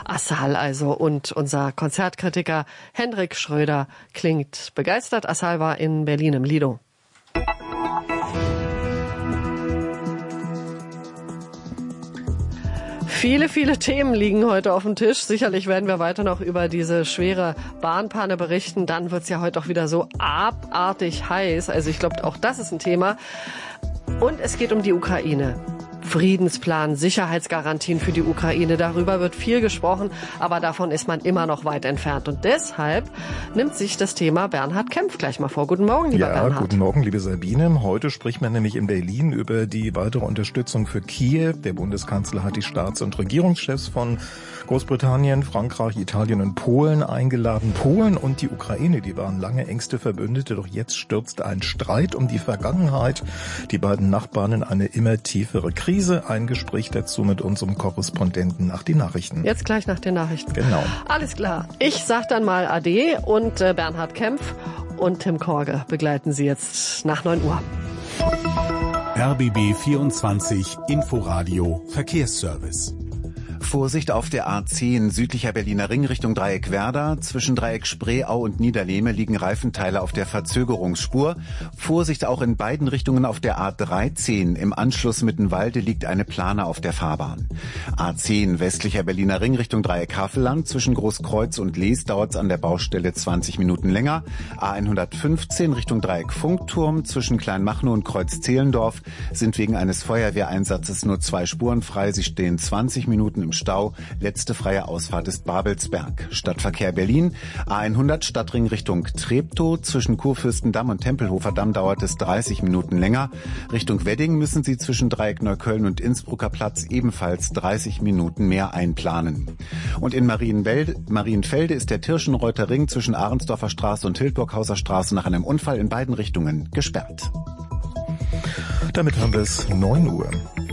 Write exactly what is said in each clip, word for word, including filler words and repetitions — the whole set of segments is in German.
Assal also. Und unser Konzertkritiker Hendrik Schröder klingt begeistert. Assal war in Berlin im Lido. Viele, viele Themen liegen heute auf dem Tisch. Sicherlich werden wir weiter noch über diese schwere Bahnpanne berichten. Dann wird's ja heute auch wieder so abartig heiß. Also ich glaube, auch das ist ein Thema. Und es geht um die Ukraine. Friedensplan, Sicherheitsgarantien für die Ukraine. Darüber wird viel gesprochen, aber davon ist man immer noch weit entfernt. Und deshalb nimmt sich das Thema Bernhard Kempf gleich mal vor. Guten Morgen, lieber ja, Bernhard. Ja, guten Morgen, liebe Sabine. Heute spricht man nämlich in Berlin über die weitere Unterstützung für Kiew. Der Bundeskanzler hat die Staats- und Regierungschefs von Großbritannien, Frankreich, Italien und Polen eingeladen. Polen und die Ukraine, die waren lange engste Verbündete, doch jetzt stürzt ein Streit um die Vergangenheit. Die beiden Nachbarn in eine immer tiefere Krise. Ein Gespräch dazu mit unserem Korrespondenten nach den Nachrichten. Jetzt gleich nach den Nachrichten. Genau. Alles klar. Ich sag dann mal Ade und äh, Bernhard Kempf und Tim Korge begleiten Sie jetzt nach neun Uhr. R B B vierundzwanzig Inforadio Verkehrsservice. Vorsicht auf der A zehn südlicher Berliner Ring Richtung Dreieck Werder. Zwischen Dreieck Spreeau und Niederlehme liegen Reifenteile auf der Verzögerungsspur. Vorsicht auch in beiden Richtungen auf der A dreizehn. Im Anschluss Mittenwalde liegt eine Plane auf der Fahrbahn. A zehn westlicher Berliner Ring Richtung Dreieck Havelland. Zwischen Großkreuz und Lees dauert es an der Baustelle zwanzig Minuten länger. A hundertfünfzehn Richtung Dreieck Funkturm. Zwischen Kleinmachnow und Kreuz-Zehlendorf sind wegen eines Feuerwehreinsatzes nur zwei Spuren frei. Sie stehen zwanzig Minuten im Stau. Letzte freie Ausfahrt ist Babelsberg. Stadtverkehr Berlin. A hundert Stadtring Richtung Treptow. Zwischen Kurfürstendamm und Tempelhofer Damm dauert es dreißig Minuten länger. Richtung Wedding müssen Sie zwischen Dreieck Neukölln und Innsbrucker Platz ebenfalls dreißig Minuten mehr einplanen. Und in Marienfelde, Marienfelde ist der Tirschenreuther Ring zwischen Ahrensdorfer Straße und Hildburghauser Straße nach einem Unfall in beiden Richtungen gesperrt. Damit haben wir es neun Uhr.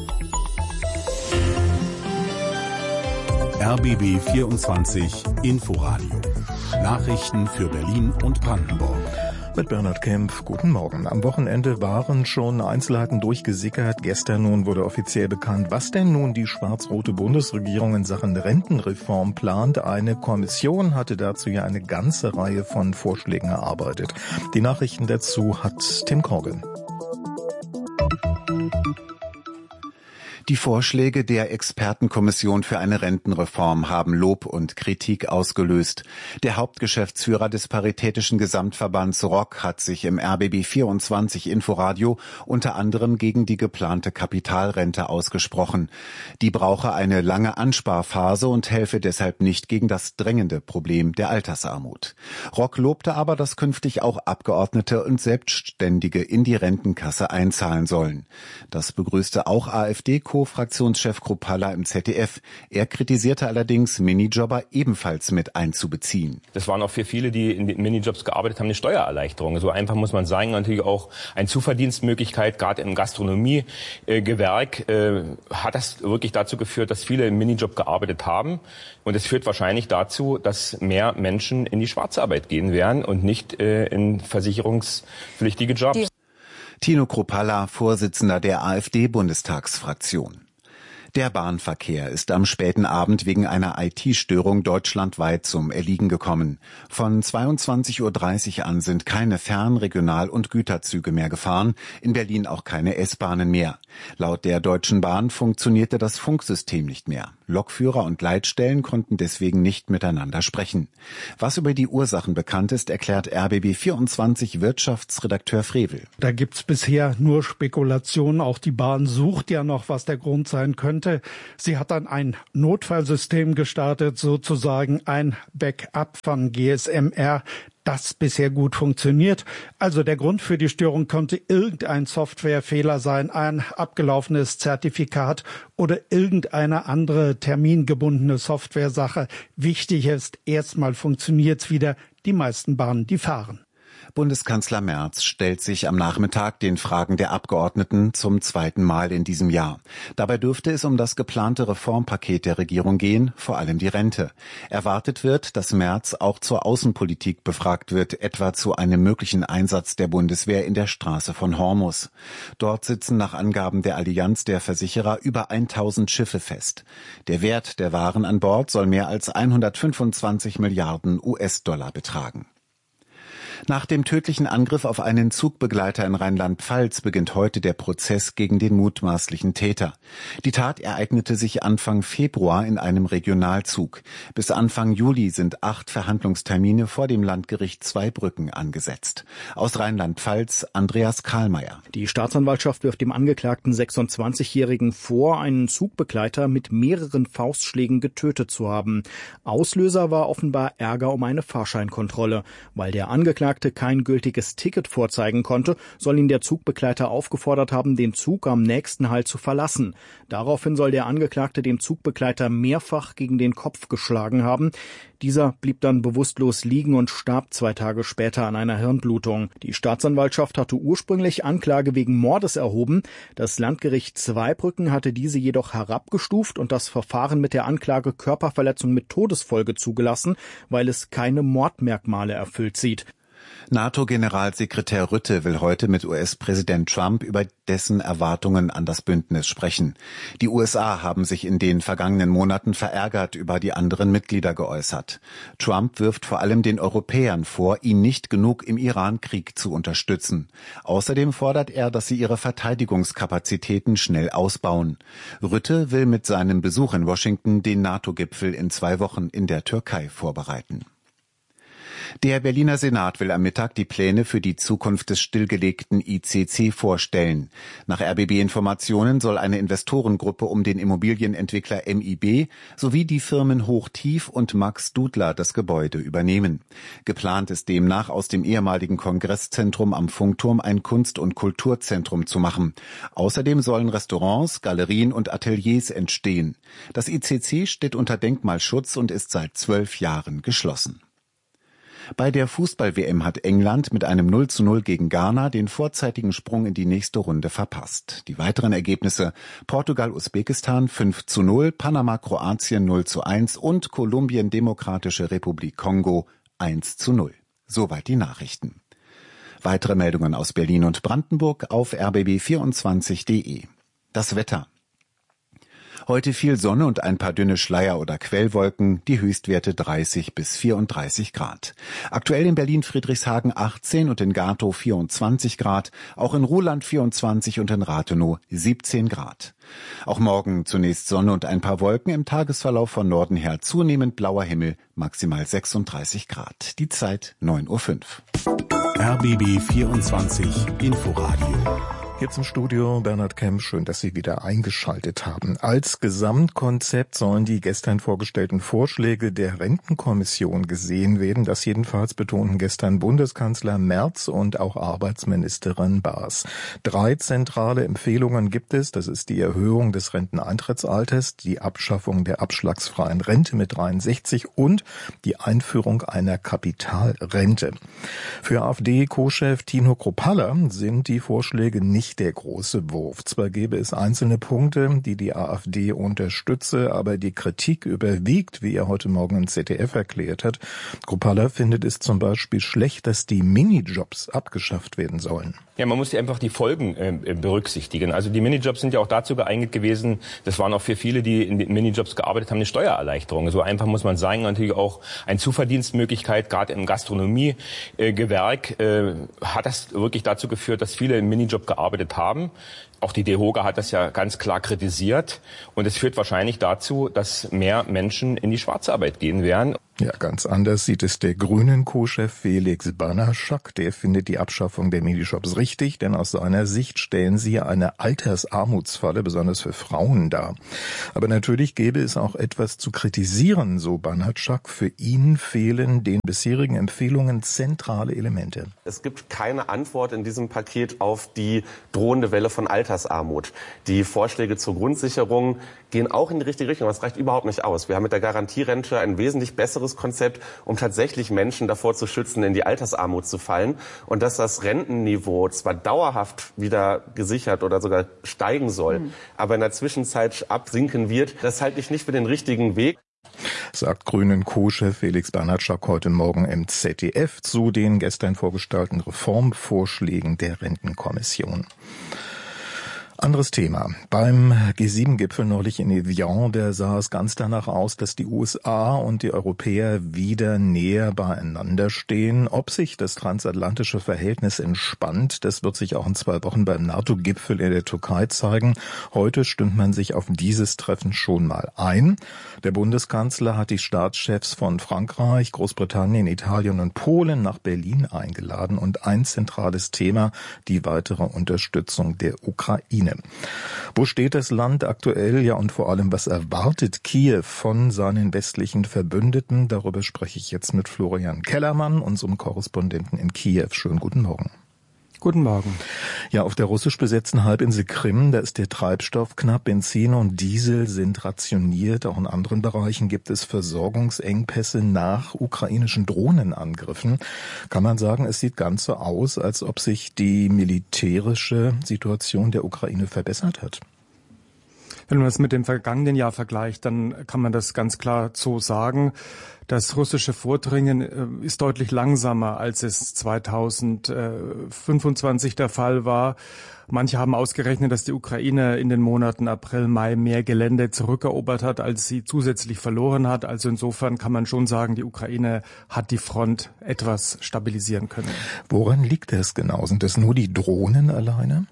R B B vierundzwanzig Inforadio. Nachrichten für Berlin und Brandenburg. Mit Bernhard Kempf, guten Morgen. Am Wochenende waren schon Einzelheiten durchgesickert. Gestern nun wurde offiziell bekannt, was denn nun die schwarz-rote Bundesregierung in Sachen Rentenreform plant. Eine Kommission hatte dazu ja eine ganze Reihe von Vorschlägen erarbeitet. Die Nachrichten dazu hat Tim Korge. Die Vorschläge der Expertenkommission für eine Rentenreform haben Lob und Kritik ausgelöst. Der Hauptgeschäftsführer des Paritätischen Gesamtverbands R O C hat sich im R B B vierundzwanzig Inforadio unter anderem gegen die geplante Kapitalrente ausgesprochen. Die brauche eine lange Ansparphase und helfe deshalb nicht gegen das drängende Problem der Altersarmut. R O C lobte aber, dass künftig auch Abgeordnete und Selbstständige in die Rentenkasse einzahlen sollen. Das begrüßte auch AfD Co-Fraktionschef Kruppalla im Z D F. Er kritisierte allerdings, Minijobber ebenfalls mit einzubeziehen. Das waren auch für viele, die in den Minijobs gearbeitet haben, eine Steuererleichterung. So einfach muss man sagen. Natürlich auch eine Zuverdienstmöglichkeit, gerade im Gastronomiegewerk äh, hat das wirklich dazu geführt, dass viele im Minijob gearbeitet haben. Und es führt wahrscheinlich dazu, dass mehr Menschen in die Schwarzarbeit gehen werden und nicht äh, in versicherungspflichtige Jobs. Die Tino Kruppalla, Vorsitzender der AfD-Bundestagsfraktion. Der Bahnverkehr ist am späten Abend wegen einer I T-Störung deutschlandweit zum Erliegen gekommen. Von zweiundzwanzig Uhr dreißig an sind keine Fern-, Regional- und Güterzüge mehr gefahren, in Berlin auch keine S-Bahnen mehr. Laut der Deutschen Bahn funktionierte das Funksystem nicht mehr. Lokführer und Leitstellen konnten deswegen nicht miteinander sprechen. Was über die Ursachen bekannt ist, erklärt R B B vierundzwanzig Wirtschaftsredakteur Frevel. Da gibt's bisher nur Spekulationen. Auch die Bahn sucht ja noch, was der Grund sein könnte. Sie hat dann ein Notfallsystem gestartet, sozusagen ein Backup von G S M R, das bisher gut funktioniert. Also der Grund für die Störung konnte irgendein Softwarefehler sein, ein abgelaufenes Zertifikat oder irgendeine andere termingebundene Softwaresache. Wichtig ist, erstmal funktioniert's wieder. Die meisten Bahnen, die fahren. Bundeskanzler Merz stellt sich am Nachmittag den Fragen der Abgeordneten zum zweiten Mal in diesem Jahr. Dabei dürfte es um das geplante Reformpaket der Regierung gehen, vor allem die Rente. Erwartet wird, dass Merz auch zur Außenpolitik befragt wird, etwa zu einem möglichen Einsatz der Bundeswehr in der Straße von Hormuz. Dort sitzen nach Angaben der Allianz der Versicherer über tausend Schiffe fest. Der Wert der Waren an Bord soll mehr als hundertfünfundzwanzig Milliarden U S-Dollar betragen. Nach dem tödlichen Angriff auf einen Zugbegleiter in Rheinland-Pfalz beginnt heute der Prozess gegen den mutmaßlichen Täter. Die Tat ereignete sich Anfang Februar in einem Regionalzug. Bis Anfang Juli sind acht Verhandlungstermine vor dem Landgericht Zweibrücken angesetzt. Aus Rheinland-Pfalz Andreas Karlmeier. Die Staatsanwaltschaft wirft dem angeklagten sechsundzwanzigjährigen vor, einen Zugbegleiter mit mehreren Faustschlägen getötet zu haben. Auslöser war offenbar Ärger um eine Fahrscheinkontrolle. Weil der Angeklagte kein gültiges Ticket vorzeigen konnte, soll ihn der Zugbegleiter aufgefordert haben, den Zug am nächsten Halt zu verlassen. Daraufhin soll der Angeklagte dem Zugbegleiter mehrfach gegen den Kopf geschlagen haben. Dieser blieb dann bewusstlos liegen und starb zwei Tage später an einer Hirnblutung. Die Staatsanwaltschaft hatte ursprünglich Anklage wegen Mordes erhoben. Das Landgericht Zweibrücken hatte diese jedoch herabgestuft und das Verfahren mit der Anklage Körperverletzung mit Todesfolge zugelassen, weil es keine Mordmerkmale erfüllt sieht. NATO-Generalsekretär Rutte will heute mit U S-Präsident Trump über dessen Erwartungen an das Bündnis sprechen. Die U S A haben sich in den vergangenen Monaten verärgert über die anderen Mitglieder geäußert. Trump wirft vor allem den Europäern vor, ihn nicht genug im Iran-Krieg zu unterstützen. Außerdem fordert er, dass sie ihre Verteidigungskapazitäten schnell ausbauen. Rutte will mit seinem Besuch in Washington den NATO-Gipfel in zwei Wochen in der Türkei vorbereiten. Der Berliner Senat will am Mittag die Pläne für die Zukunft des stillgelegten I C C vorstellen. Nach R B B-Informationen soll eine Investorengruppe um den Immobilienentwickler M I B sowie die Firmen Hochtief und Max Dudler das Gebäude übernehmen. Geplant ist demnach, aus dem ehemaligen Kongresszentrum am Funkturm ein Kunst- und Kulturzentrum zu machen. Außerdem sollen Restaurants, Galerien und Ateliers entstehen. Das I C C steht unter Denkmalschutz und ist seit zwölf Jahren geschlossen. Bei der Fußball-W M hat England mit einem null zu null gegen Ghana den vorzeitigen Sprung in die nächste Runde verpasst. Die weiteren Ergebnisse: Portugal-Usbekistan fünf zu null, Panama-Kroatien null zu eins und Kolumbien-Demokratische Republik Kongo eins zu null. Soweit die Nachrichten. Weitere Meldungen aus Berlin und Brandenburg auf r b b vierundzwanzig punkt d e. Das Wetter. Heute viel Sonne und ein paar dünne Schleier- oder Quellwolken, die Höchstwerte dreißig bis vierunddreißig Grad. Aktuell in Berlin-Friedrichshagen achtzehn und in Gatow vierundzwanzig Grad, auch in Ruhland vierundzwanzig und in Rathenow siebzehn Grad. Auch morgen zunächst Sonne und ein paar Wolken, im Tagesverlauf von Norden her zunehmend blauer Himmel, maximal sechsunddreißig Grad. Die Zeit neun Uhr fünf. R B B vierundzwanzig Inforadio. Jetzt im Studio Bernhard Kemp, schön, dass Sie wieder eingeschaltet haben. Als Gesamtkonzept sollen die gestern vorgestellten Vorschläge der Rentenkommission gesehen werden. Das jedenfalls betonten gestern Bundeskanzler Merz und auch Arbeitsministerin Baas. Drei zentrale Empfehlungen gibt es. Das ist die Erhöhung des Renteneintrittsalters, die Abschaffung der abschlagsfreien Rente mit dreiundsechzig und die Einführung einer Kapitalrente. Für AfD-Co-Chef Tino Kruppalla sind die Vorschläge nicht der große Wurf. Zwar gäbe es einzelne Punkte, die die AfD unterstütze, aber die Kritik überwiegt, wie er heute Morgen im Z D F erklärt hat. Kruppalla findet es zum Beispiel schlecht, dass die Minijobs abgeschafft werden sollen. Ja, man muss ja einfach die Folgen äh, berücksichtigen. Also die Minijobs sind ja auch dazu geeignet gewesen, das waren auch für viele, die in den Minijobs gearbeitet haben, eine Steuererleichterung. So einfach muss man sagen, natürlich auch eine Zuverdienstmöglichkeit, gerade im Gastronomiegewerk äh, hat das wirklich dazu geführt, dass viele im Minijob gearbeitet haben. Auch die DEHOGA hat das ja ganz klar kritisiert. Und es führt wahrscheinlich dazu, dass mehr Menschen in die Schwarzarbeit gehen werden. Ja, ganz anders sieht es der Grünen-Co-Chef Felix Banaschak. Der findet die Abschaffung der Minijobs richtig, denn aus seiner Sicht stellen sie eine Altersarmutsfalle, besonders für Frauen, dar. Aber natürlich gäbe es auch etwas zu kritisieren, so Banaschak. Für ihn fehlen den bisherigen Empfehlungen zentrale Elemente. Es gibt keine Antwort in diesem Paket auf die drohende Welle von Altersarmut. Altersarmut. Die Vorschläge zur Grundsicherung gehen auch in die richtige Richtung, aber es reicht überhaupt nicht aus. Wir haben mit der Garantierente ein wesentlich besseres Konzept, um tatsächlich Menschen davor zu schützen, in die Altersarmut zu fallen. Und dass das Rentenniveau zwar dauerhaft wieder gesichert oder sogar steigen soll, mhm. aber in der Zwischenzeit absinken wird, das halte ich nicht für den richtigen Weg. Sagt Grünen Co-Chef Felix Bernatschak heute Morgen im Z D F zu den gestern vorgestellten Reformvorschlägen der Rentenkommission. Anderes Thema. Beim G sieben Gipfel neulich in Evian, da sah es ganz danach aus, dass die U S A und die Europäer wieder näher beieinander stehen. Ob sich das transatlantische Verhältnis entspannt, das wird sich auch in zwei Wochen beim NATO-Gipfel in der Türkei zeigen. Heute stimmt man sich auf dieses Treffen schon mal ein. Der Bundeskanzler hat die Staatschefs von Frankreich, Großbritannien, Italien und Polen nach Berlin eingeladen und ein zentrales Thema, die weitere Unterstützung der Ukraine. Wo steht das Land aktuell? Ja, und vor allem, was erwartet Kiew von seinen westlichen Verbündeten? Darüber spreche ich jetzt mit Florian Kellermann, unserem Korrespondenten in Kiew. Schönen guten Morgen. Guten Morgen. Ja, auf der russisch besetzten Halbinsel Krim, da ist der Treibstoff knapp, Benzin und Diesel sind rationiert. Auch in anderen Bereichen gibt es Versorgungsengpässe nach ukrainischen Drohnenangriffen. Kann man sagen, es sieht ganz so aus, als ob sich die militärische Situation der Ukraine verbessert hat? Wenn man es mit dem vergangenen Jahr vergleicht, dann kann man das ganz klar so sagen. Das russische Vordringen ist deutlich langsamer, als es zweitausendfünfundzwanzig der Fall war. Manche haben ausgerechnet, dass die Ukraine in den Monaten April, Mai mehr Gelände zurückerobert hat, als sie zusätzlich verloren hat. Also insofern kann man schon sagen, die Ukraine hat die Front etwas stabilisieren können. Woran liegt das genau? Sind das nur die Drohnen alleine?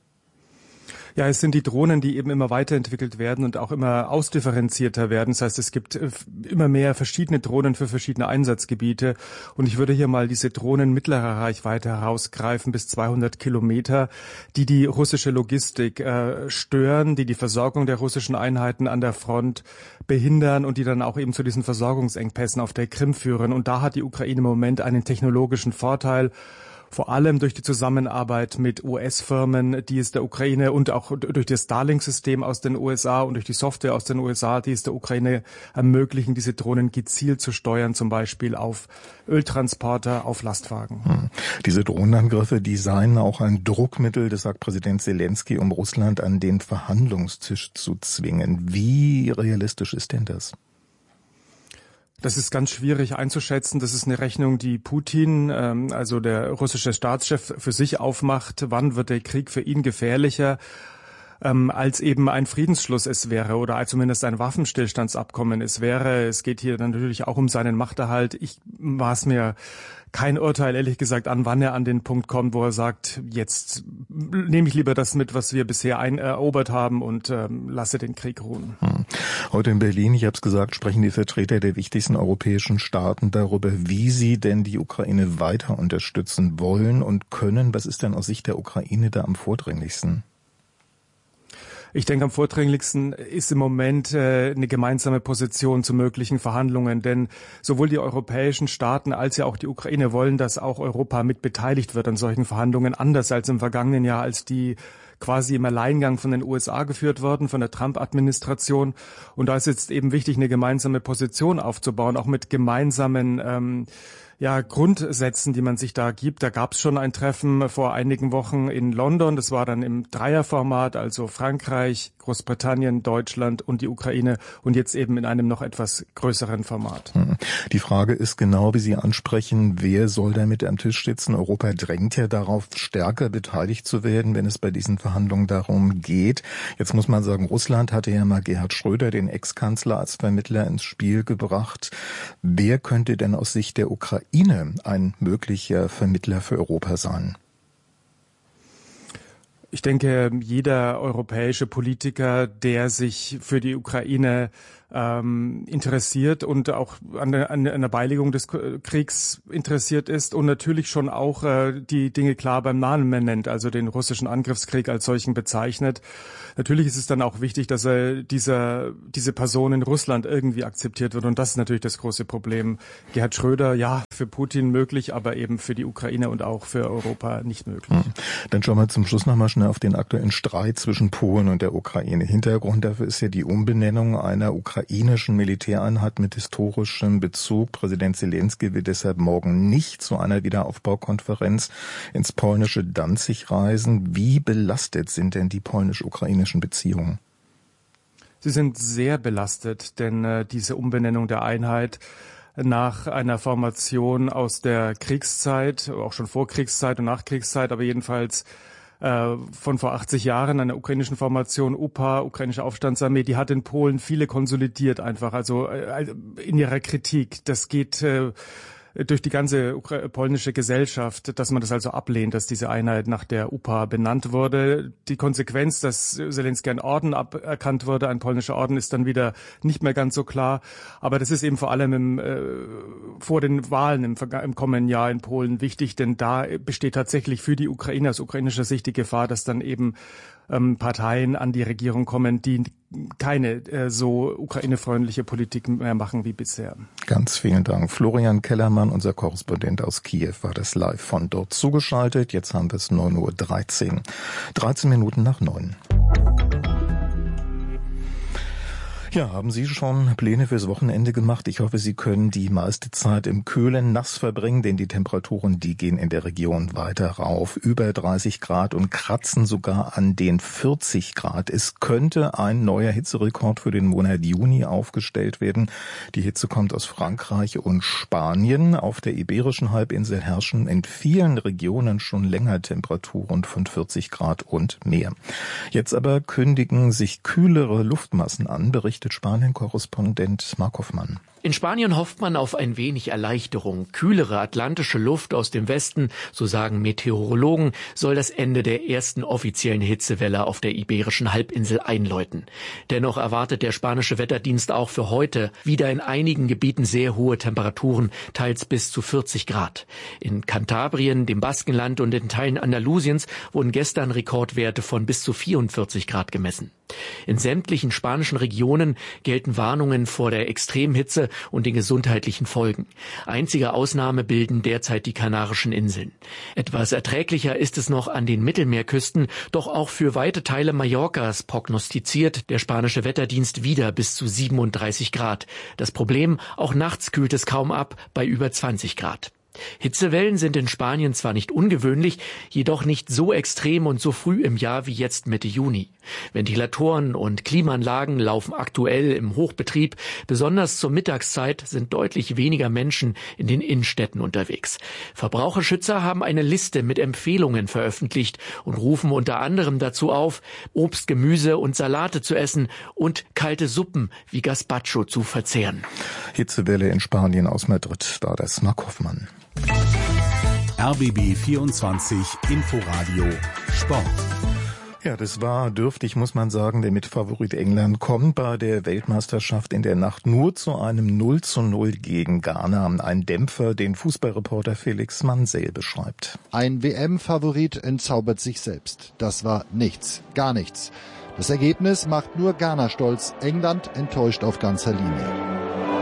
Ja, es sind die Drohnen, die eben immer weiterentwickelt werden und auch immer ausdifferenzierter werden. Das heißt, es gibt immer mehr verschiedene Drohnen für verschiedene Einsatzgebiete. Und ich würde hier mal diese Drohnen mittlerer Reichweite herausgreifen, bis zweihundert Kilometer, die die russische Logistik äh, stören, die die Versorgung der russischen Einheiten an der Front behindern und die dann auch eben zu diesen Versorgungsengpässen auf der Krim führen. Und da hat die Ukraine im Moment einen technologischen Vorteil, vor allem durch die Zusammenarbeit mit U S-Firmen, die es der Ukraine und auch durch das Starlink-System aus den U S A und durch die Software aus den U S A, die es der Ukraine ermöglichen, diese Drohnen gezielt zu steuern, zum Beispiel auf Öltransporter, auf Lastwagen. Hm. Diese Drohnenangriffe, die seien auch ein Druckmittel, das sagt Präsident Zelensky, um Russland an den Verhandlungstisch zu zwingen. Wie realistisch ist denn das? Das ist ganz schwierig einzuschätzen. Das ist eine Rechnung, die Putin, ähm, also der russische Staatschef, für sich aufmacht. Wann wird der Krieg für ihn gefährlicher, ähm, als eben ein Friedensschluss es wäre oder zumindest ein Waffenstillstandsabkommen es wäre. Es geht hier natürlich auch um seinen Machterhalt. Ich maß mir kein Urteil, ehrlich gesagt, an, wann er an den Punkt kommt, wo er sagt, jetzt nehme ich lieber das mit, was wir bisher erobert haben und ähm, lasse den Krieg ruhen. Hm. Heute in Berlin, ich habe es gesagt, sprechen die Vertreter der wichtigsten europäischen Staaten darüber, wie sie denn die Ukraine weiter unterstützen wollen und können. Was ist denn aus Sicht der Ukraine da am vordringlichsten? Ich denke, am vordringlichsten ist im Moment äh, eine gemeinsame Position zu möglichen Verhandlungen, denn sowohl die europäischen Staaten als ja auch die Ukraine wollen, dass auch Europa mit beteiligt wird an solchen Verhandlungen, anders als im vergangenen Jahr, als die quasi im Alleingang von den U S A geführt worden, von der Trump-Administration. Und da ist jetzt eben wichtig, eine gemeinsame Position aufzubauen, auch mit gemeinsamen ähm, ja, Grundsätzen, die man sich da gibt. Da gab es schon ein Treffen vor einigen Wochen in London. Das war dann im Dreierformat, also Frankreich, Großbritannien, Deutschland und die Ukraine und jetzt eben in einem noch etwas größeren Format. Die Frage ist genau, wie Sie ansprechen, wer soll da mit am Tisch sitzen? Europa drängt ja darauf, stärker beteiligt zu werden, wenn es bei diesen Verhandlungen darum geht. Jetzt muss man sagen, Russland hatte ja mal Gerhard Schröder, den Ex-Kanzler, als Vermittler ins Spiel gebracht. Wer könnte denn aus Sicht der Ukraine ein möglicher Vermittler für Europa sein? Ich denke, jeder europäische Politiker, der sich für die Ukraine ähm, interessiert und auch an der, an der Beilegung des Kriegs interessiert ist und natürlich schon auch äh, die Dinge klar beim Namen nennt, also den russischen Angriffskrieg als solchen bezeichnet. Natürlich ist es dann auch wichtig, dass er dieser, diese Person in Russland irgendwie akzeptiert wird und das ist natürlich das große Problem. Gerhard Schröder, ja, für Putin möglich, aber eben für die Ukraine und auch für Europa nicht möglich. Hm. Dann schauen wir zum Schluss nochmal schnell auf den aktuellen Streit zwischen Polen und der Ukraine. Hintergrund dafür ist ja die Umbenennung einer ukrainischen Militäreinheit mit historischem Bezug. Präsident Zelensky will deshalb morgen nicht zu einer Wiederaufbaukonferenz ins polnische Danzig reisen. Wie belastet sind denn die polnisch-ukrainischen Beziehungen? Sie sind sehr belastet, denn äh, diese Umbenennung der Einheit nach einer Formation aus der Kriegszeit, auch schon Vorkriegszeit und Nachkriegszeit, aber jedenfalls äh, von vor achtzig Jahren, einer ukrainischen Formation, U P A, ukrainische Aufstandsarmee, die hat in Polen viele konsolidiert einfach, also äh, in ihrer Kritik. Das geht äh, durch die ganze polnische Gesellschaft, dass man das also ablehnt, dass diese Einheit nach der U P A benannt wurde. Die Konsequenz, dass Zelensky ein Orden aberkannt wurde, ein polnischer Orden, ist dann wieder nicht mehr ganz so klar. Aber das ist eben vor allem im, äh, vor den Wahlen im, im kommenden Jahr in Polen wichtig, denn da besteht tatsächlich für die Ukraine aus ukrainischer Sicht die Gefahr, dass dann eben ähm, Parteien an die Regierung kommen, die keine äh, so ukrainefreundliche Politik mehr machen wie bisher. Ganz vielen Dank. Florian Kellermann, unser Korrespondent aus Kiew, war das live von dort zugeschaltet. Jetzt haben wir es neun Uhr dreizehn. dreizehn Minuten nach neun. Ja, haben Sie schon Pläne fürs Wochenende gemacht? Ich hoffe, Sie können die meiste Zeit im Kühlen nass verbringen, denn die Temperaturen, die gehen in der Region weiter rauf. Über dreißig Grad und kratzen sogar an den vierzig Grad. Es könnte ein neuer Hitzerekord für den Monat Juni aufgestellt werden. Die Hitze kommt aus Frankreich und Spanien. Auf der Iberischen Halbinsel herrschen in vielen Regionen schon länger Temperaturen von vierzig Grad und mehr. Jetzt aber kündigen sich kühlere Luftmassen an, berichtet Spanien-Korrespondent Mark Hoffmann. In Spanien hofft man auf ein wenig Erleichterung. Kühlere atlantische Luft aus dem Westen, so sagen Meteorologen, soll das Ende der ersten offiziellen Hitzewelle auf der Iberischen Halbinsel einläuten. Dennoch erwartet der spanische Wetterdienst auch für heute wieder in einigen Gebieten sehr hohe Temperaturen, teils bis zu vierzig Grad. In Kantabrien, dem Baskenland und in Teilen Andalusiens wurden gestern Rekordwerte von bis zu vierundvierzig Grad gemessen. In sämtlichen spanischen Regionen gelten Warnungen vor der Extremhitze und den gesundheitlichen Folgen. Einzige Ausnahme bilden derzeit die Kanarischen Inseln. Etwas erträglicher ist es noch an den Mittelmeerküsten, doch auch für weite Teile Mallorcas prognostiziert der spanische Wetterdienst wieder bis zu siebenunddreißig Grad. Das Problem, auch nachts kühlt es kaum ab bei über zwanzig Grad. Hitzewellen sind in Spanien zwar nicht ungewöhnlich, jedoch nicht so extrem und so früh im Jahr wie jetzt Mitte Juni. Ventilatoren und Klimaanlagen laufen aktuell im Hochbetrieb. Besonders zur Mittagszeit sind deutlich weniger Menschen in den Innenstädten unterwegs. Verbraucherschützer haben eine Liste mit Empfehlungen veröffentlicht und rufen unter anderem dazu auf, Obst, Gemüse und Salate zu essen und kalte Suppen wie Gazpacho zu verzehren. Hitzewelle in Spanien aus Madrid war das Mark Hoffmann. R B B vierundzwanzig Inforadio Sport. Ja, das war dürftig, muss man sagen. Der Mitfavorit England kommt bei der Weltmeisterschaft in der Nacht nur zu einem null zu null gegen Ghana. Ein Dämpfer, den Fußballreporter Felix Mansell beschreibt. Ein W M-Favorit entzaubert sich selbst. Das war nichts, gar nichts. Das Ergebnis macht nur Ghana stolz. England enttäuscht auf ganzer Linie.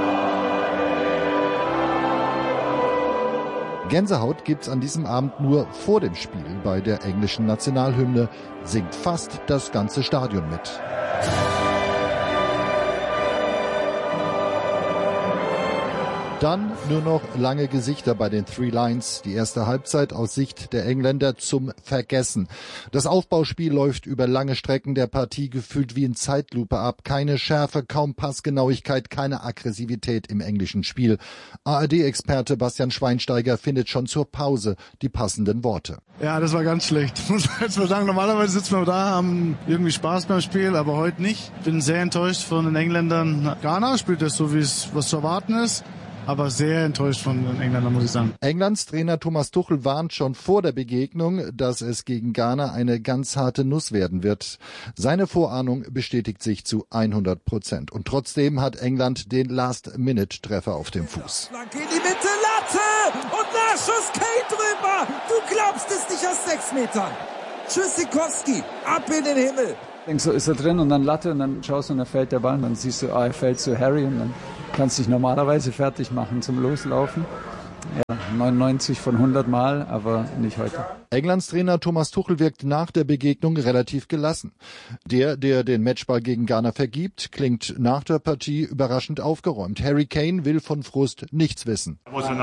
Gänsehaut gibt's an diesem Abend nur vor dem Spiel. Bei der englischen Nationalhymne singt fast das ganze Stadion mit. Dann nur noch lange Gesichter bei den Three Lions. Die erste Halbzeit aus Sicht der Engländer zum Vergessen. Das Aufbauspiel läuft über lange Strecken der Partie gefühlt wie in Zeitlupe ab. Keine Schärfe, kaum Passgenauigkeit, keine Aggressivität im englischen Spiel. A R D-Experte Bastian Schweinsteiger findet schon zur Pause die passenden Worte. Ja, das war ganz schlecht. Muss man jetzt mal sagen, normalerweise sitzen wir da, haben irgendwie Spaß beim Spiel, aber heute nicht. Bin sehr enttäuscht von den Engländern. Ghana spielt das so, wie es was zu erwarten ist. aber sehr enttäuscht von den Engländern, muss ich sagen. Englands Trainer Thomas Tuchel warnt schon vor der Begegnung, dass es gegen Ghana eine ganz harte Nuss werden wird. Seine Vorahnung bestätigt sich zu hundert Prozent. Und trotzdem hat England den Last-Minute-Treffer auf dem Fuß. Flanke in die Mitte, Latte und Nachschuss, Kane drüber. Du glaubst es nicht aus sechs Metern. Tschüssikowski, ab in den Himmel. Denkst du, ist er drin und dann Latte und dann schaust du und dann fällt der Ball und dann siehst du, ah, er fällt zu Harry und dann kannst du dich normalerweise fertig machen zum Loslaufen. Ja, neunundneunzig von hundert Mal, aber nicht heute. Englands Trainer Thomas Tuchel wirkt nach der Begegnung relativ gelassen. Der, der den Matchball gegen Ghana vergibt, klingt nach der Partie überraschend aufgeräumt. Harry Kane will von Frust nichts wissen.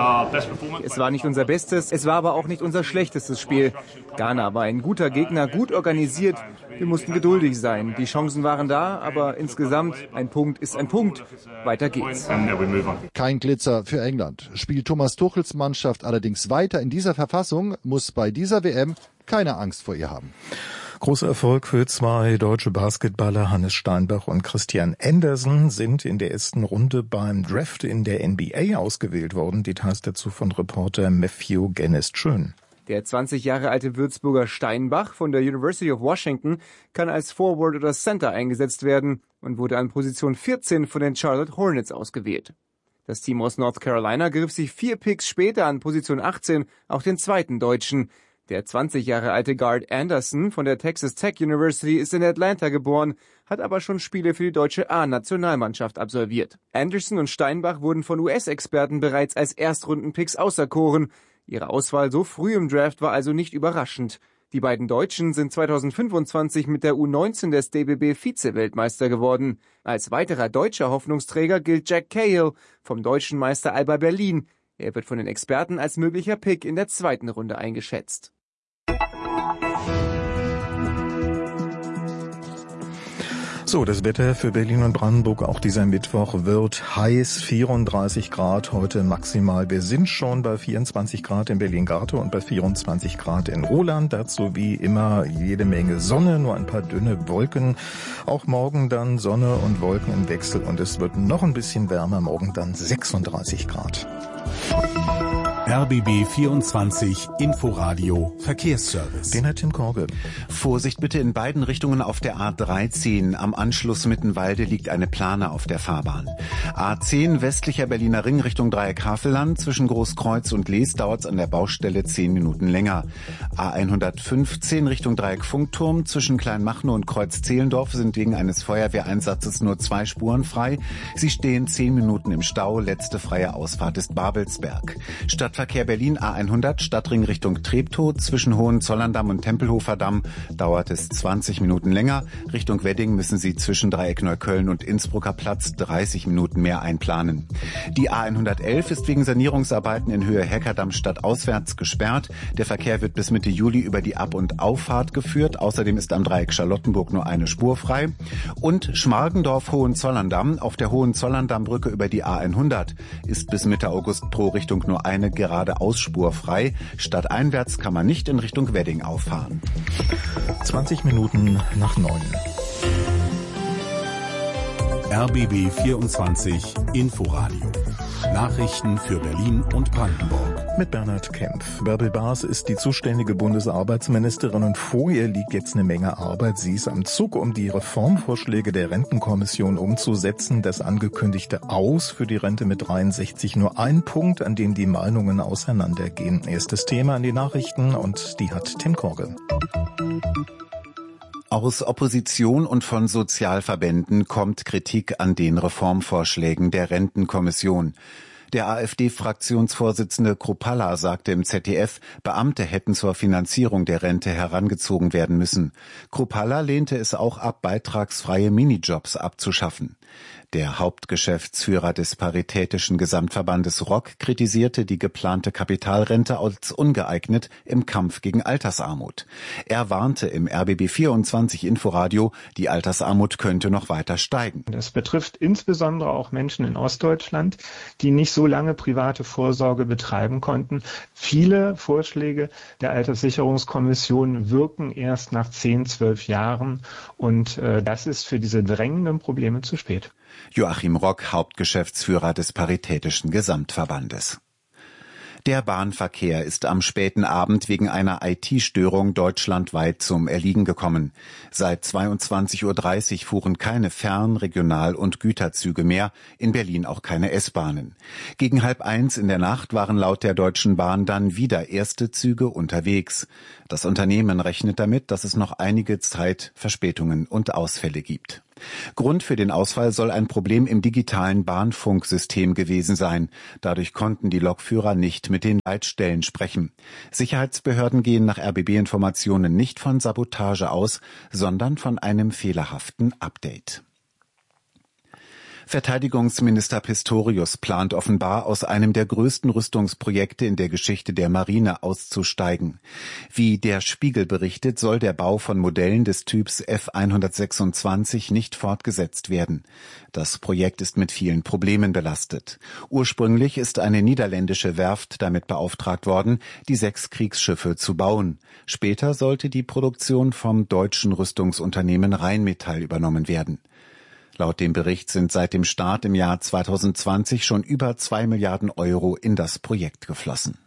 Es war nicht unser bestes, es war aber auch nicht unser schlechtestes Spiel. Ghana war ein guter Gegner, gut organisiert. Wir mussten geduldig sein. Die Chancen waren da, aber insgesamt ein Punkt ist ein Punkt. Weiter geht's. Kein Glitzer für England. Spielt Thomas Tuchels Mannschaft allerdings weiter in dieser Verfassung, muss bei dieser W M keine Angst vor ihr haben. Großer Erfolg für zwei deutsche Basketballer. Hannes Steinbach und Christian Andersen sind in der ersten Runde beim Draft in der N B A ausgewählt worden. Details dazu von Reporter Matthew Genest-Schön. Der zwanzig Jahre alte Würzburger Steinbach von der University of Washington kann als Forward oder Center eingesetzt werden und wurde an Position vierzehn von den Charlotte Hornets ausgewählt. Das Team aus North Carolina griff sich vier Picks später an Position achtzehn auch den zweiten Deutschen. Der zwanzig Jahre alte Guard Anderson von der Texas Tech University ist in Atlanta geboren, hat aber schon Spiele für die deutsche A-Nationalmannschaft absolviert. Anderson und Steinbach wurden von U S-Experten bereits als Erstrundenpicks auserkoren. Ihre Auswahl so früh im Draft war also nicht überraschend. Die beiden Deutschen sind zweitausendfünfundzwanzig mit der U neunzehn des D B B Vize-Weltmeister geworden. Als weiterer deutscher Hoffnungsträger gilt Jack Cahill vom deutschen Meister Alba Berlin. Er wird von den Experten als möglicher Pick in der zweiten Runde eingeschätzt. So, das Wetter für Berlin und Brandenburg auch dieser Mittwoch wird heiß, vierunddreißig Grad heute maximal. Wir sind schon bei vierundzwanzig Grad in Berlin-Garte und bei vierundzwanzig Grad in Roland. Dazu wie immer jede Menge Sonne, nur ein paar dünne Wolken. Auch morgen dann Sonne und Wolken im Wechsel und es wird noch ein bisschen wärmer, morgen dann sechsunddreißig Grad. R B B vierundzwanzig Inforadio Verkehrsservice. Den hat Tim Korge. Vorsicht bitte in beiden Richtungen auf der A dreizehn. Am Anschluss Mittenwalde liegt eine Plane auf der Fahrbahn. A zehn westlicher Berliner Ring Richtung Dreieck Havelland. Zwischen Großkreuz und Lees dauert es an der Baustelle zehn Minuten länger. A hundertfünfzehn Richtung Dreieck Funkturm. Zwischen Kleinmachnow und Kreuz Zehlendorf sind wegen eines Feuerwehreinsatzes nur zwei Spuren frei. Sie stehen zehn Minuten im Stau. Letzte freie Ausfahrt ist Babelsberg. Stadtverkehr Berlin A hundert, Stadtring Richtung Treptow. Zwischen Hohenzollern-Damm und Tempelhofer Damm dauert es zwanzig Minuten länger. Richtung Wedding müssen Sie zwischen Dreieck Neukölln und Innsbrucker Platz dreißig Minuten mehr einplanen. Die A hundertelf ist wegen Sanierungsarbeiten in Höhe Heckerdamm stadtauswärts gesperrt. Der Verkehr wird bis Mitte Juli über die Ab- und Auffahrt geführt. Außerdem ist am Dreieck Charlottenburg nur eine Spur frei. Und Schmargendorf-Hohenzollern-Damm auf der Hohenzollern-Damm-Brücke über die A hundert ist bis Mitte August pro Richtung nur eine gerade Ausspur frei. Stadteinwärts kann man nicht in Richtung Wedding auffahren. zwanzig Minuten nach neun. R B B vierundzwanzig Inforadio. Nachrichten für Berlin und Brandenburg. Mit Bernhard Kempf. Bärbel Baas ist die zuständige Bundesarbeitsministerin und vor ihr liegt jetzt eine Menge Arbeit. Sie ist am Zug, um die Reformvorschläge der Rentenkommission umzusetzen. Das angekündigte Aus für die Rente mit dreiundsechzig nur ein Punkt, an dem die Meinungen auseinandergehen. Erstes Thema an die Nachrichten und die hat Tim Korge. Aus Opposition und von Sozialverbänden kommt Kritik an den Reformvorschlägen der Rentenkommission. Der AfD-Fraktionsvorsitzende Kruppalla sagte im Z D F, Beamte hätten zur Finanzierung der Rente herangezogen werden müssen. Kruppalla lehnte es auch ab, beitragsfreie Minijobs abzuschaffen. Der Hauptgeschäftsführer des Paritätischen Gesamtverbandes R O C kritisierte die geplante Kapitalrente als ungeeignet im Kampf gegen Altersarmut. Er warnte im R B B vierundzwanzig Inforadio, die Altersarmut könnte noch weiter steigen. Das betrifft insbesondere auch Menschen in Ostdeutschland, die nicht so lange private Vorsorge betreiben konnten. Viele Vorschläge der Alterssicherungskommission wirken erst nach zehn, zwölf Jahren und äh, das ist für diese drängenden Probleme zu spät. Zeit. Joachim Rock, Hauptgeschäftsführer des Paritätischen Gesamtverbandes. Der Bahnverkehr ist am späten Abend wegen einer I T-Störung deutschlandweit zum Erliegen gekommen. Seit zweiundzwanzig Uhr dreißig fuhren keine Fern-, Regional- und Güterzüge mehr, in Berlin auch keine S-Bahnen. Gegen halb eins in der Nacht waren laut der Deutschen Bahn dann wieder erste Züge unterwegs. Das Unternehmen rechnet damit, dass es noch einige Zeit Verspätungen und Ausfälle gibt. Grund für den Ausfall soll ein Problem im digitalen Bahnfunksystem gewesen sein. Dadurch konnten die Lokführer nicht mit den Leitstellen sprechen. Sicherheitsbehörden gehen nach R B B-Informationen nicht von Sabotage aus, sondern von einem fehlerhaften Update. Verteidigungsminister Pistorius plant offenbar, aus einem der größten Rüstungsprojekte in der Geschichte der Marine auszusteigen. Wie der Spiegel berichtet, soll der Bau von Modellen des Typs F hundertsechsundzwanzig nicht fortgesetzt werden. Das Projekt ist mit vielen Problemen belastet. Ursprünglich ist eine niederländische Werft damit beauftragt worden, die sechs Kriegsschiffe zu bauen. Später sollte die Produktion vom deutschen Rüstungsunternehmen Rheinmetall übernommen werden. Laut dem Bericht sind seit dem Start im Jahr zweitausendzwanzig schon über zwei Milliarden Euro in das Projekt geflossen.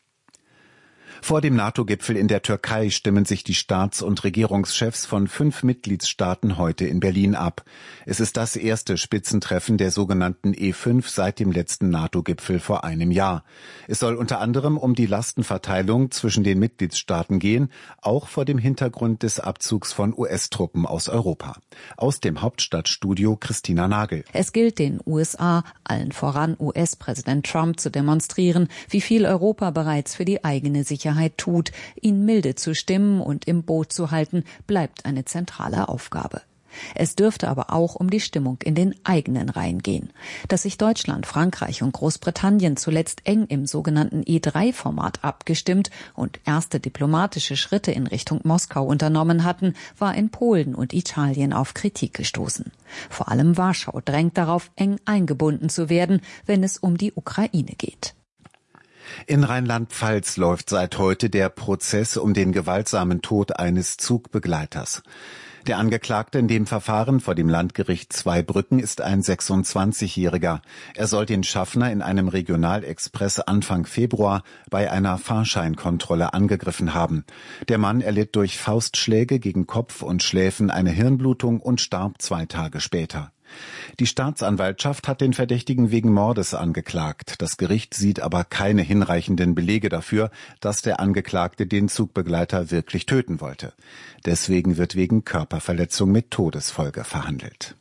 Vor dem NATO-Gipfel in der Türkei stimmen sich die Staats- und Regierungschefs von fünf Mitgliedstaaten heute in Berlin ab. Es ist das erste Spitzentreffen der sogenannten E fünf seit dem letzten NATO-Gipfel vor einem Jahr. Es soll unter anderem um die Lastenverteilung zwischen den Mitgliedstaaten gehen, auch vor dem Hintergrund des Abzugs von U S-Truppen aus Europa. Aus dem Hauptstadtstudio Christina Nagel. Es gilt den U S A, allen voran U S-Präsident Trump, zu demonstrieren, wie viel Europa bereits für die eigene Sicherheit tut. Ihn milde zu stimmen und im Boot zu halten, bleibt eine zentrale Aufgabe. Es dürfte aber auch um die Stimmung in den eigenen Reihen gehen. Dass sich Deutschland, Frankreich und Großbritannien zuletzt eng im sogenannten E drei Format abgestimmt und erste diplomatische Schritte in Richtung Moskau unternommen hatten, war in Polen und Italien auf Kritik gestoßen. Vor allem Warschau drängt darauf, eng eingebunden zu werden, wenn es um die Ukraine geht. In Rheinland-Pfalz läuft seit heute der Prozess um den gewaltsamen Tod eines Zugbegleiters. Der Angeklagte in dem Verfahren vor dem Landgericht Zweibrücken ist ein sechsundzwanzigjähriger. Er soll den Schaffner in einem Regionalexpress Anfang Februar bei einer Fahrscheinkontrolle angegriffen haben. Der Mann erlitt durch Faustschläge gegen Kopf und Schläfen eine Hirnblutung und starb zwei Tage später. Die Staatsanwaltschaft hat den Verdächtigen wegen Mordes angeklagt. Das Gericht sieht aber keine hinreichenden Belege dafür, dass der Angeklagte den Zugbegleiter wirklich töten wollte. Deswegen wird wegen Körperverletzung mit Todesfolge verhandelt.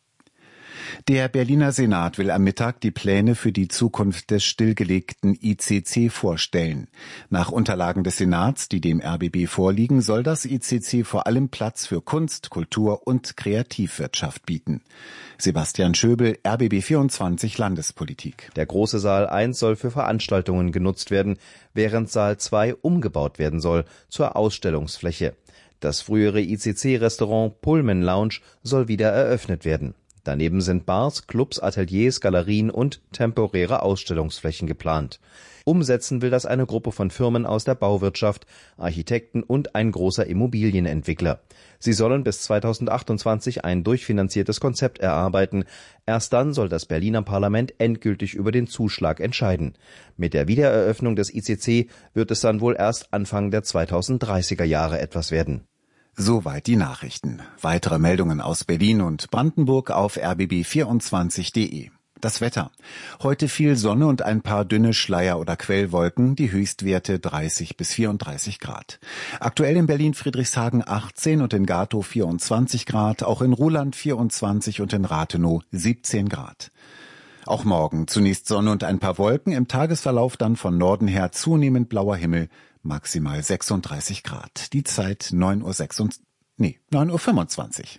Der Berliner Senat will am Mittag die Pläne für die Zukunft des stillgelegten I C C vorstellen. Nach Unterlagen des Senats, die dem R B B vorliegen, soll das I C C vor allem Platz für Kunst, Kultur und Kreativwirtschaft bieten. Sebastian Schöbel, R B B vierundzwanzig Landespolitik. Der große Saal eins soll für Veranstaltungen genutzt werden, während Saal zwei umgebaut werden soll zur Ausstellungsfläche. Das frühere I C C-Restaurant Pullman Lounge soll wieder eröffnet werden. Daneben sind Bars, Clubs, Ateliers, Galerien und temporäre Ausstellungsflächen geplant. Umsetzen will das eine Gruppe von Firmen aus der Bauwirtschaft, Architekten und ein großer Immobilienentwickler. Sie sollen bis zweitausendachtundzwanzig ein durchfinanziertes Konzept erarbeiten. Erst dann soll das Berliner Parlament endgültig über den Zuschlag entscheiden. Mit der Wiedereröffnung des I C C wird es dann wohl erst Anfang der zweitausenddreißiger Jahre etwas werden. Soweit die Nachrichten. Weitere Meldungen aus Berlin und Brandenburg auf r b b vierundzwanzig punkt de. Das Wetter. Heute viel Sonne und ein paar dünne Schleier- oder Quellwolken, die Höchstwerte dreißig bis vierunddreißig Grad. Aktuell in Berlin-Friedrichshagen achtzehn und in Gatow vierundzwanzig Grad, auch in Ruhland vierundzwanzig und in Rathenow siebzehn Grad. Auch morgen zunächst Sonne und ein paar Wolken, im Tagesverlauf dann von Norden her zunehmend blauer Himmel, maximal sechsunddreißig Grad. Die Zeit neun Uhr sechsundzwanzig, nee, neun Uhr fünfundzwanzig.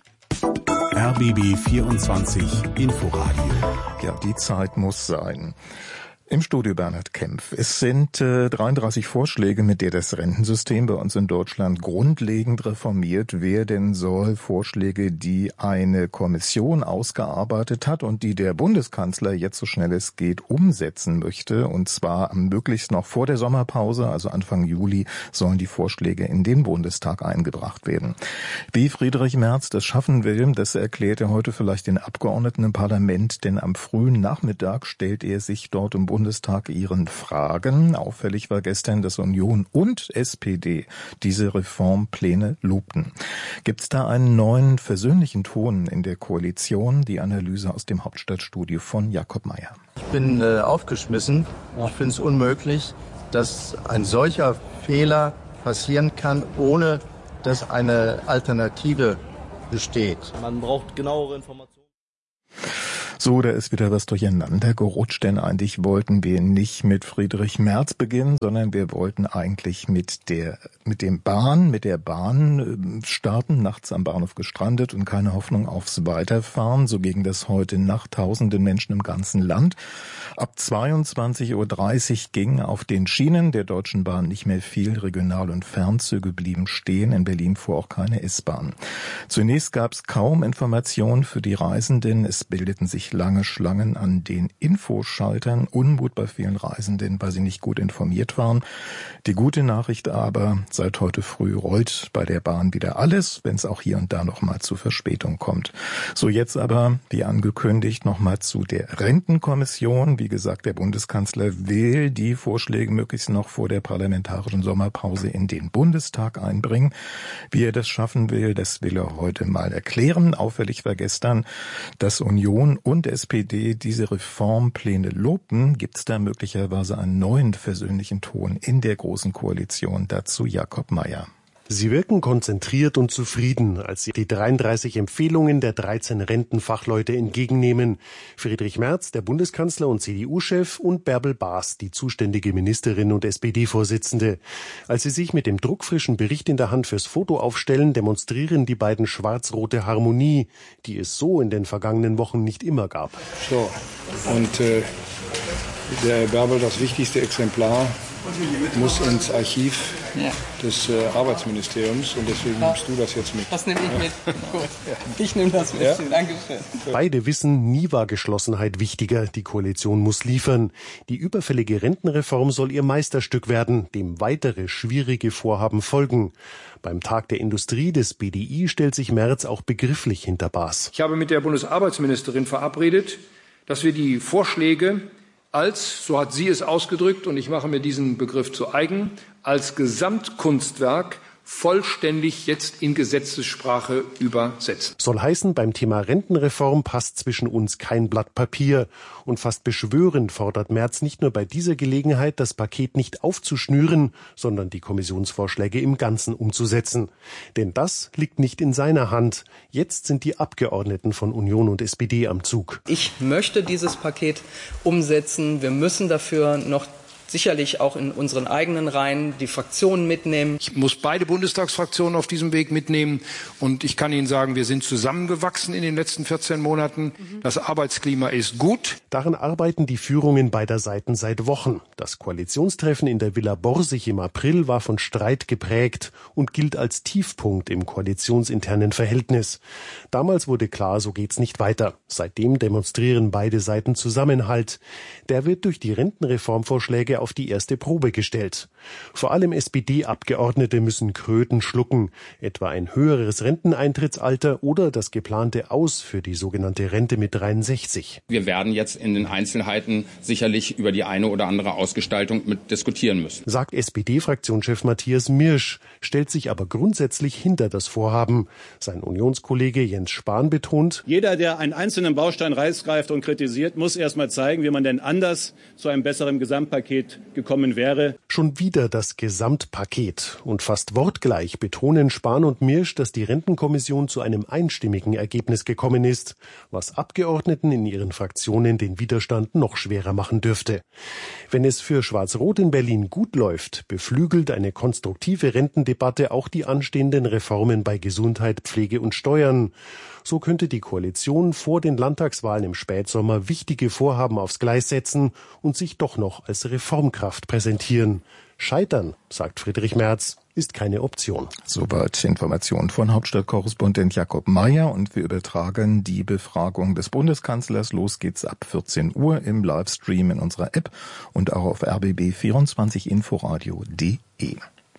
R B B vierundzwanzig Inforadio. Ja, die Zeit muss sein. Im Studio Bernhard Kempf. Es sind äh, dreiunddreißig Vorschläge, mit der das Rentensystem bei uns in Deutschland grundlegend reformiert werden soll. Vorschläge, die eine Kommission ausgearbeitet hat und die der Bundeskanzler jetzt so schnell es geht umsetzen möchte. Und zwar möglichst noch vor der Sommerpause, also Anfang Juli, sollen die Vorschläge in den Bundestag eingebracht werden. Wie Friedrich Merz das schaffen will, das erklärt er heute vielleicht den Abgeordneten im Parlament, denn am frühen Nachmittag stellt er sich dort im Bundestag ihren Fragen. Auffällig war gestern, dass Union und S P D diese Reformpläne lobten. Gibt es da einen neuen versöhnlichen Ton in der Koalition? Die Analyse aus dem Hauptstadtstudio von Jakob Mayer. Ich bin äh, aufgeschmissen. Ich finde es unmöglich, dass ein solcher Fehler passieren kann, ohne dass eine Alternative besteht. Man braucht genauere Informationen. So, da ist wieder was durcheinander gerutscht, denn eigentlich wollten wir nicht mit Friedrich Merz beginnen, sondern wir wollten eigentlich mit der, mit dem Bahn, mit der Bahn starten, nachts am Bahnhof gestrandet und keine Hoffnung aufs Weiterfahren. So ging das heute Nacht tausenden Menschen im ganzen Land. Ab zweiundzwanzig Uhr dreißig ging auf den Schienen der Deutschen Bahn nicht mehr viel. Regional- und Fernzüge blieben stehen. In Berlin fuhr auch keine S-Bahn. Zunächst gab es kaum Informationen für die Reisenden. Es bildeten sich lange Schlangen an den Infoschaltern. Unmut bei vielen Reisenden, weil sie nicht gut informiert waren. Die gute Nachricht aber, seit heute früh rollt bei der Bahn wieder alles, wenn es auch hier und da noch mal zu Verspätung kommt. So, jetzt aber, wie angekündigt, noch mal zu der Rentenkommission. Wie gesagt, der Bundeskanzler will die Vorschläge möglichst noch vor der parlamentarischen Sommerpause in den Bundestag einbringen. Wie er das schaffen will, das will er heute mal erklären. Auffällig war gestern, dass Union und S P D diese Reformpläne lobten. Gibt es da möglicherweise einen neuen versöhnlichen Ton in der Großen Koalition? Dazu Jakob Mayer. Sie wirken konzentriert und zufrieden, als sie die dreiunddreißig Empfehlungen der dreizehn Rentenfachleute entgegennehmen. Friedrich Merz, der Bundeskanzler und C D U-Chef, und Bärbel Baas, die zuständige Ministerin und S P D-Vorsitzende. Als sie sich mit dem druckfrischen Bericht in der Hand fürs Foto aufstellen, demonstrieren die beiden schwarz-rote Harmonie, die es so in den vergangenen Wochen nicht immer gab. So, und äh, der Bärbel, das wichtigste Exemplar muss ins Archiv ja. des äh, Arbeitsministeriums und deswegen ja. nimmst du das jetzt mit. Das nehme ich ja. mit. Gut. Ich nehme das mit. Ja. Dankeschön. Beide wissen, nie war Geschlossenheit wichtiger. Die Koalition muss liefern. Die überfällige Rentenreform soll ihr Meisterstück werden, dem weitere schwierige Vorhaben folgen. Beim Tag der Industrie des B D I stellt sich Merz auch begrifflich hinter Baas. Ich habe mit der Bundesarbeitsministerin verabredet, dass wir die Vorschläge als, so hat sie es ausgedrückt, und ich mache mir diesen Begriff zu eigen, als Gesamtkunstwerk vollständig jetzt in Gesetzessprache übersetzen. Soll heißen, beim Thema Rentenreform passt zwischen uns kein Blatt Papier. Und fast beschwörend fordert Merz nicht nur bei dieser Gelegenheit, das Paket nicht aufzuschnüren, sondern die Kommissionsvorschläge im Ganzen umzusetzen. Denn das liegt nicht in seiner Hand. Jetzt sind die Abgeordneten von Union und S P D am Zug. Ich möchte dieses Paket umsetzen. Wir müssen dafür noch sicherlich auch in unseren eigenen Reihen die Fraktionen mitnehmen. Ich muss beide Bundestagsfraktionen auf diesem Weg mitnehmen. Und ich kann Ihnen sagen, wir sind zusammengewachsen in den letzten vierzehn Monaten. Mhm. Das Arbeitsklima ist gut. Daran arbeiten die Führungen beider Seiten seit Wochen. Das Koalitionstreffen in der Villa Borsig im April war von Streit geprägt und gilt als Tiefpunkt im koalitionsinternen Verhältnis. Damals wurde klar, so geht's nicht weiter. Seitdem demonstrieren beide Seiten Zusammenhalt. Der wird durch die Rentenreformvorschläge auf die erste Probe gestellt. Vor allem S P D-Abgeordnete müssen Kröten schlucken, etwa ein höheres Renteneintrittsalter oder das geplante Aus für die sogenannte Rente mit dreiundsechzig. Wir werden jetzt in den Einzelheiten sicherlich über die eine oder andere Ausgestaltung mit diskutieren müssen. Sagt S P D-Fraktionschef Matthias Mirsch, stellt sich aber grundsätzlich hinter das Vorhaben. Sein Unionskollege Jens Spahn betont: Jeder, der einen einzelnen Baustein rausgreift und kritisiert, muss erst mal zeigen, wie man denn anders zu einem besseren Gesamtpaket Paket gekommen wäre. Schon wieder das Gesamtpaket. Und fast wortgleich betonen Spahn und Mirsch, dass die Rentenkommission zu einem einstimmigen Ergebnis gekommen ist, was Abgeordneten in ihren Fraktionen den Widerstand noch schwerer machen dürfte. Wenn es für Schwarz-Rot in Berlin gut läuft, beflügelt eine konstruktive Rentendebatte auch die anstehenden Reformen bei Gesundheit, Pflege und Steuern. So könnte die Koalition vor den Landtagswahlen im Spätsommer wichtige Vorhaben aufs Gleis setzen und sich doch noch als Reformkraft präsentieren. Scheitern, sagt Friedrich Merz, ist keine Option. Soweit Informationen von Hauptstadtkorrespondent Jakob Mayer, und wir übertragen die Befragung des Bundeskanzlers. Los geht's ab vierzehn Uhr im Livestream in unserer App und auch auf r b b vierundzwanzig inforadio punkt d e.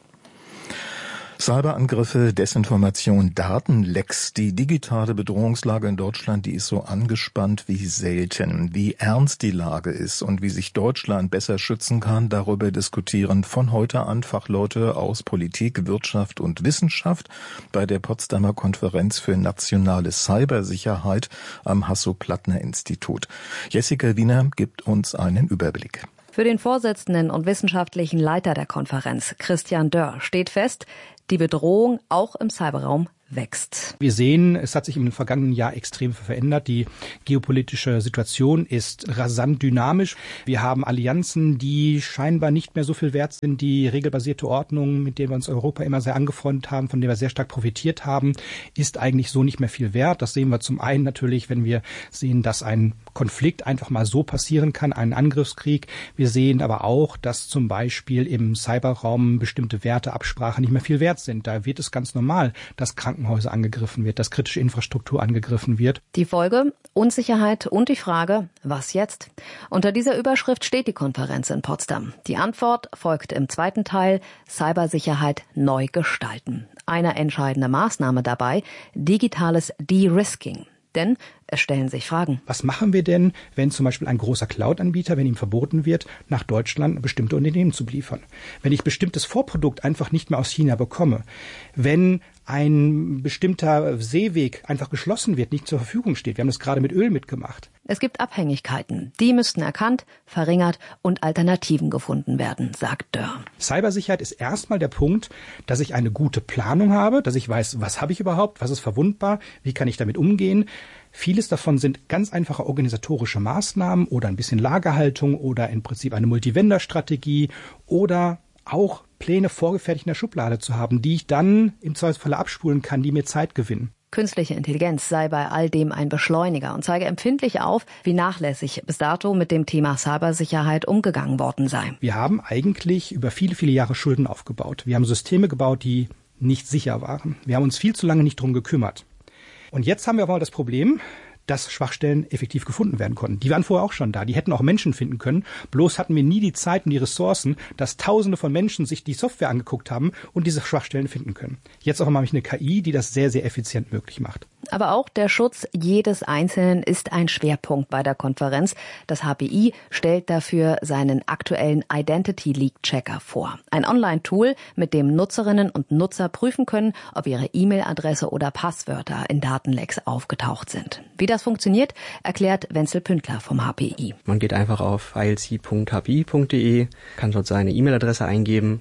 Cyberangriffe, Desinformation, Datenlecks. Die digitale Bedrohungslage in Deutschland, die ist so angespannt wie selten. Wie ernst die Lage ist und wie sich Deutschland besser schützen kann, darüber diskutieren von heute an Fachleute aus Politik, Wirtschaft und Wissenschaft bei der Potsdamer Konferenz für nationale Cybersicherheit am Hasso-Plattner-Institut. Jessica Wiener gibt uns einen Überblick. Für den Vorsitzenden und wissenschaftlichen Leiter der Konferenz, Christian Dörr, steht fest, die Bedrohung auch im Cyberraum wächst. Wir sehen, es hat sich im vergangenen Jahr extrem verändert. Die geopolitische Situation ist rasant dynamisch. Wir haben Allianzen, die scheinbar nicht mehr so viel wert sind. Die regelbasierte Ordnung, mit der wir uns Europa immer sehr angefreundet haben, von der wir sehr stark profitiert haben, ist eigentlich so nicht mehr viel wert. Das sehen wir zum einen natürlich, wenn wir sehen, dass ein Konflikt einfach mal so passieren kann, ein Angriffskrieg. Wir sehen aber auch, dass zum Beispiel im Cyberraum bestimmte Werte, Absprachen nicht mehr viel wert sind. Da wird es ganz normal, dass Krankenhäuser angegriffen wird, dass kritische Infrastruktur angegriffen wird. Die Folge? Unsicherheit und die Frage, was jetzt? Unter dieser Überschrift steht die Konferenz in Potsdam. Die Antwort folgt im zweiten Teil: Cybersicherheit neu gestalten. Eine entscheidende Maßnahme dabei: digitales De-Risking. Denn es stellen sich Fragen. Was machen wir denn, wenn zum Beispiel ein großer Cloud-Anbieter, wenn ihm verboten wird, nach Deutschland bestimmte Unternehmen zu beliefern? Wenn ich bestimmtes Vorprodukt einfach nicht mehr aus China bekomme? Wenn ein bestimmter Seeweg einfach geschlossen wird, nicht zur Verfügung steht? Wir haben das gerade mit Öl mitgemacht. Es gibt Abhängigkeiten. Die müssten erkannt, verringert und Alternativen gefunden werden, sagt Dörr. Cybersicherheit ist erstmal der Punkt, dass ich eine gute Planung habe, dass ich weiß, was habe ich überhaupt, was ist verwundbar, wie kann ich damit umgehen. Vieles davon sind ganz einfache organisatorische Maßnahmen oder ein bisschen Lagerhaltung oder im Prinzip eine Multivendor-Strategie oder auch Pläne vorgefertigt in der Schublade zu haben, die ich dann im Zweifelsfall abspulen kann, die mir Zeit gewinnen. Künstliche Intelligenz sei bei all dem ein Beschleuniger und zeige empfindlich auf, wie nachlässig bis dato mit dem Thema Cybersicherheit umgegangen worden sei. Wir haben eigentlich über viele, viele Jahre Schulden aufgebaut. Wir haben Systeme gebaut, die nicht sicher waren. Wir haben uns viel zu lange nicht drum gekümmert. Und jetzt haben wir aber das Problem, dass Schwachstellen effektiv gefunden werden konnten. Die waren vorher auch schon da. Die hätten auch Menschen finden können. Bloß hatten wir nie die Zeit und die Ressourcen, dass Tausende von Menschen sich die Software angeguckt haben und diese Schwachstellen finden können. Jetzt auch mal habe ich eine K I, die das sehr, sehr effizient möglich macht. Aber auch der Schutz jedes Einzelnen ist ein Schwerpunkt bei der Konferenz. Das H P I stellt dafür seinen aktuellen Identity Leak Checker vor. Ein Online-Tool, mit dem Nutzerinnen und Nutzer prüfen können, ob ihre E-Mail-Adresse oder Passwörter in Datenlecks aufgetaucht sind. Wie das funktioniert, erklärt Wenzel Pündler vom H P I. Man geht einfach auf i l c punkt h p i punkt d e, kann dort seine E-Mail-Adresse eingeben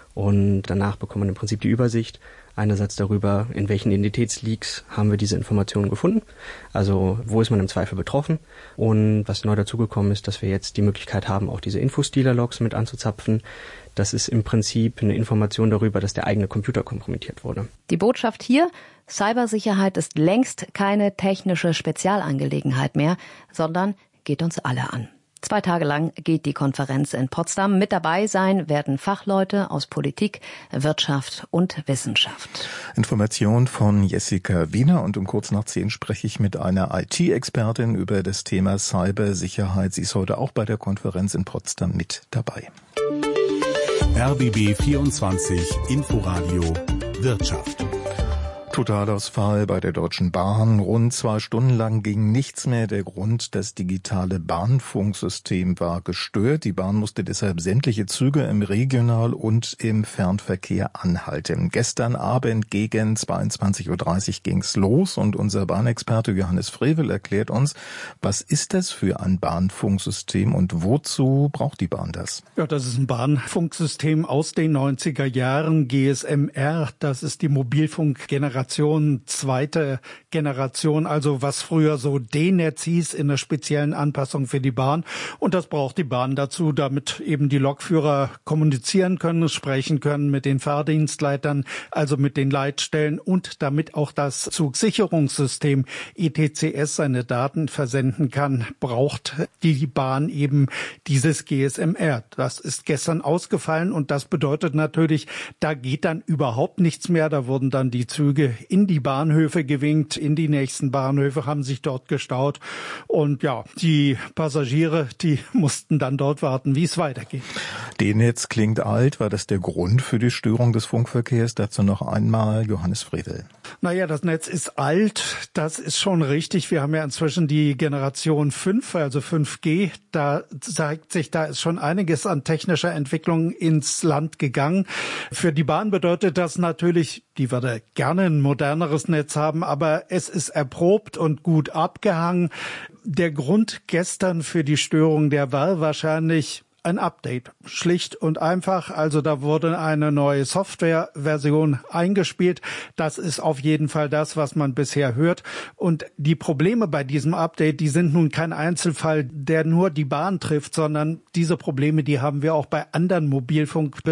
und danach bekommt man im Prinzip die Übersicht. Einerseits darüber, in welchen Identitätsleaks haben wir diese Informationen gefunden, also wo ist man im Zweifel betroffen, und was neu dazugekommen ist, dass wir jetzt die Möglichkeit haben, auch diese Infostealer-Logs mit anzuzapfen. Das ist im Prinzip eine Information darüber, dass der eigene Computer kompromittiert wurde. Die Botschaft hier: Cybersicherheit ist längst keine technische Spezialangelegenheit mehr, sondern geht uns alle an. Zwei Tage lang geht die Konferenz in Potsdam. Mit dabei sein werden Fachleute aus Politik, Wirtschaft und Wissenschaft. Information von Jessica Wiener, und um kurz nach zehn spreche ich mit einer I T-Expertin über das Thema Cybersicherheit. Sie ist heute auch bei der Konferenz in Potsdam mit dabei. R B B vierundzwanzig Inforadio Wirtschaft. Totalausfall bei der Deutschen Bahn. Rund zwei Stunden lang ging nichts mehr. Der Grund, das digitale Bahnfunksystem war gestört. Die Bahn musste deshalb sämtliche Züge im Regional- und im Fernverkehr anhalten. Gestern Abend gegen zweiundzwanzig Uhr dreißig ging's los und unser Bahnexperte Johannes Frevel erklärt uns, was ist das für ein Bahnfunksystem und wozu braucht die Bahn das? Ja, das ist ein Bahnfunksystem aus den neunziger Jahren, G S M R. Das ist die Mobilfunkgeneration, zweite Generation, also was früher so D-Netz hieß, in einer speziellen Anpassung für die Bahn. Und das braucht die Bahn dazu, damit eben die Lokführer kommunizieren können, sprechen können mit den Fahrdienstleitern, also mit den Leitstellen, und damit auch das Zugsicherungssystem E T C S seine Daten versenden kann, braucht die Bahn eben dieses G S M R. Das ist gestern ausgefallen und das bedeutet natürlich, da geht dann überhaupt nichts mehr. Da wurden dann die Züge in die Bahnhöfe gewinkt, in die nächsten Bahnhöfe, haben sich dort gestaut. Und ja, die Passagiere, die mussten dann dort warten, wie es weitergeht. D-Netz klingt alt. War das der Grund für die Störung des Funkverkehrs? Dazu noch einmal Johannes Frevel. Naja, das Netz ist alt, das ist schon richtig. Wir haben ja inzwischen die Generation fünf, also fünf G. Da zeigt sich, da ist schon einiges an technischer Entwicklung ins Land gegangen. Für die Bahn bedeutet das natürlich, die würde gerne ein moderneres Netz haben, aber es ist erprobt und gut abgehangen. Der Grund gestern für die Störung, der war wahrscheinlich ein Update, schlicht und einfach. Also da wurde eine neue Softwareversion eingespielt. Das ist auf jeden Fall das, was man bisher hört. Und die Probleme bei diesem Update, die sind nun kein Einzelfall, der nur die Bahn trifft, sondern diese Probleme, die haben wir auch bei anderen Mobilfunk